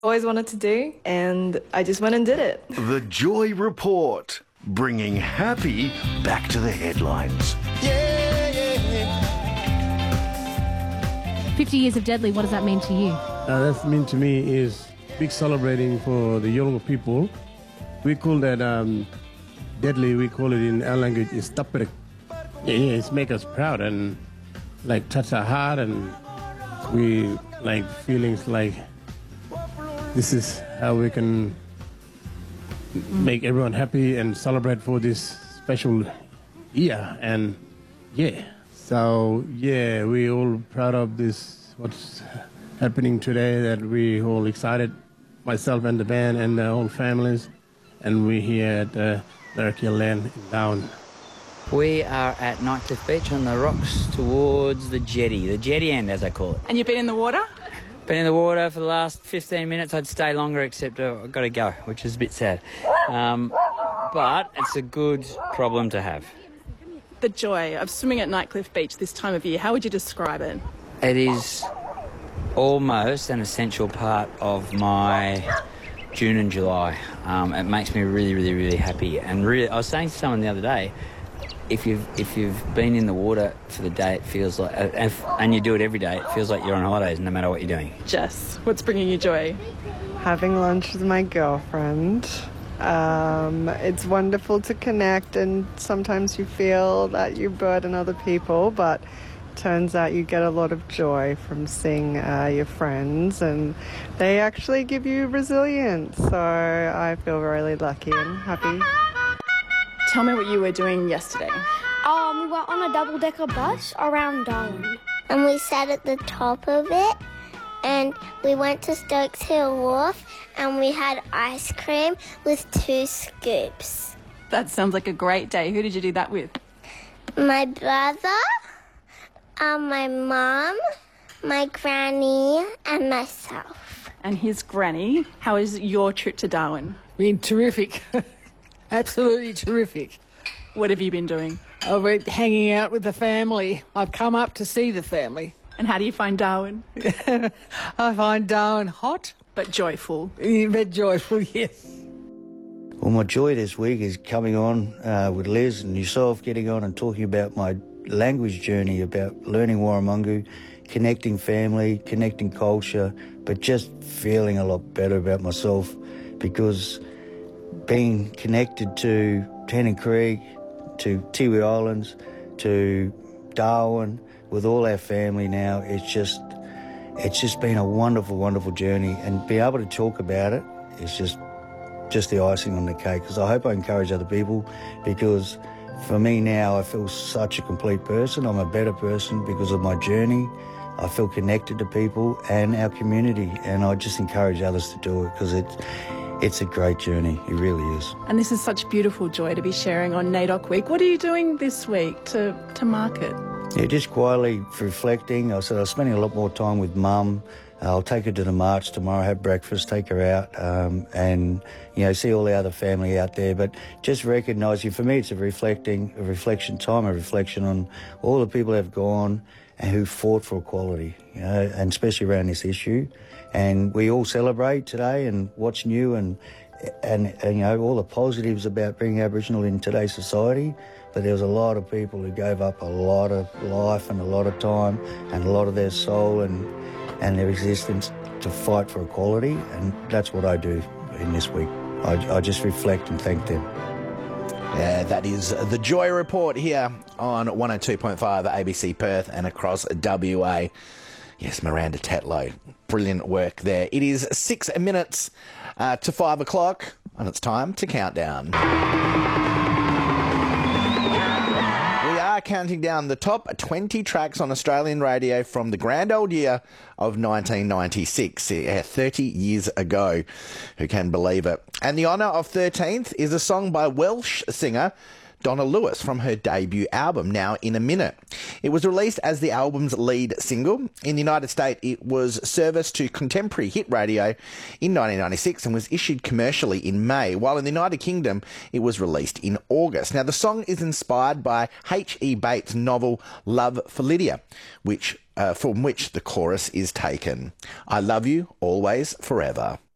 always wanted to do, and I just went and did it. The Joy Report, bringing happy back to the headlines. 50 years of Deadly, what does that mean to you? That mean to me is big celebrating for the younger people. We call that Deadly, we call it in our language is taprik. Yeah, it's make us proud and like touch our heart, and we like feelings like this is how we can make everyone happy and celebrate for this special year. And yeah, so yeah, we all proud of this, what's happening today, that we all excited, myself and the band and the whole families, and we're here at Larrakia Land in Darwin. We are at Nightcliff Beach on the rocks towards the jetty end as I call it. And you've been in the water? Been in the water for the last 15 minutes. I'd stay longer, except I've got to go, which is a bit sad. But it's a good problem to have. The joy of swimming at Nightcliff Beach this time of year, how would you describe it? It is almost an essential part of my June and July. It makes me really, really, really happy. And really, I was saying to someone the other day, if you've been in the water for the day, it feels like, and you do it every day, it feels like you're on holidays no matter what you're doing. Jess, what's bringing you joy? Having lunch with my girlfriend. It's wonderful to connect, and sometimes you feel that you burden other people, but turns out you get a lot of joy from seeing your friends, and they actually give you resilience. So I feel really lucky and happy. Tell me what you were doing yesterday. We were on a double-decker bus around Darwin. And we sat at the top of it, and we went to Stokes Hill Wharf, and we had ice cream with 2 scoops. That sounds like a great day. Who did you do that with? My brother, my mum, my granny, and myself. And his granny. How is your trip to Darwin? Been terrific. Absolutely terrific. What have you been doing? I've been hanging out with the family. I've come up to see the family. And how do you find Darwin? I find Darwin hot. But joyful. But joyful, yes. Well, my joy this week is coming on with Liz and yourself, getting on and talking about my language journey, about learning Warramungu, connecting family, connecting culture, but just feeling a lot better about myself, because being connected to Tennant Creek, to Tiwi Islands, to Darwin, with all our family now, it's just been a wonderful, wonderful journey, and be able to talk about it is just the icing on the cake, because I hope I encourage other people, because for me now I feel such a complete person. I'm a better person because of my journey. I feel connected to people and our community, and I just encourage others to do it, because it's a great journey. It really is. And this is such beautiful joy to be sharing on NAIDOC Week. What are you doing this week to mark it? Yeah, just quietly reflecting. I said I was spending a lot more time with Mum. I'll take her to the march tomorrow, have breakfast, take her out, and see all the other family out there. But just recognising, for me, it's a reflection time, a reflection on all the people who have gone and who fought for equality, and especially around this issue. And we all celebrate today and what's new and all the positives about being Aboriginal in today's society. But there was a lot of people who gave up a lot of life and a lot of time and a lot of their soul and their existence to fight for equality. And that's what I do in this week. I just reflect and thank them. Yeah, that is the Joy Report here on 102.5 ABC Perth and across WA. Yes, Miranda Tetlow. Brilliant work there. It is 6 minutes to 5 o'clock, and it's time to count down. We are counting down the top 20 tracks on Australian radio from the grand old year of 1996, 30 years ago. Who can believe it? And the honour of 13th is a song by Welsh singer Donna Lewis from her debut album, Now in a Minute. It was released as the album's lead single. In the United States, it was service to contemporary hit radio in 1996 and was issued commercially in May, while in the United Kingdom, it was released in August. Now, the song is inspired by H.E. Bates' novel Love for Lydia, from which the chorus is taken. I love you always, forever.